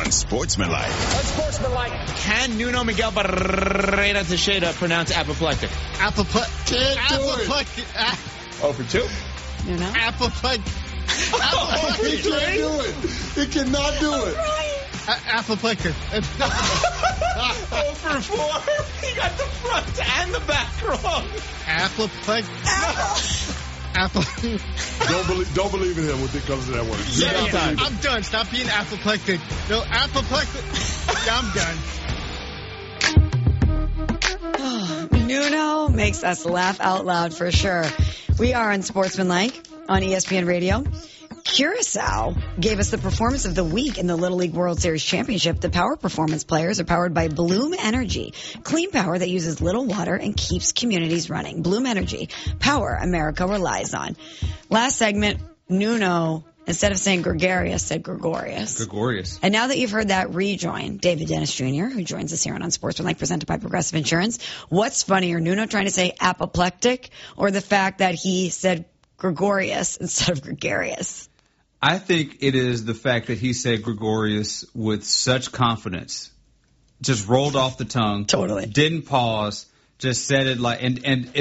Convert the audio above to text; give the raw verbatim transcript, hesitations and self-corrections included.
Unsportsmanlike. Unsportsmanlike. Can Nuno Miguel Barrera Teixeira pronounce apoplectic? Apoplectic. Apoplectic. Oh, for two? Nuno? Apoplectic. Oh, he can't do it. He cannot do it. Apoplectic. Oh, for four. He got the front and the back wrong. Apoplectic. Apple. Don't believe, don't believe in him when it comes to that word. Yeah, yeah, I'm done. Stop being apoplectic. No, apoplectic. Yeah, I'm done. Nuno makes us laugh out loud for sure. We are on Sportsmanlike on E S P N Radio. Curacao gave us the performance of the week in the Little League World Series Championship. The Power Performance players are powered by Bloom Energy, clean power that uses little water and keeps communities running. Bloom Energy, power America relies on. Last segment, Nuno, instead of saying gregarious, said Gregorius. Gregorius. And now that you've heard that, rejoin David Dennis Junior, who joins us here on Unsportsmanlike, presented by Progressive Insurance. What's funnier, Nuno trying to say apoplectic, or the fact that he said Gregorius instead of gregarious? I think it is the fact that he said Gregorius with such confidence, just rolled off the tongue. Totally. Didn't pause, just said it like, and, and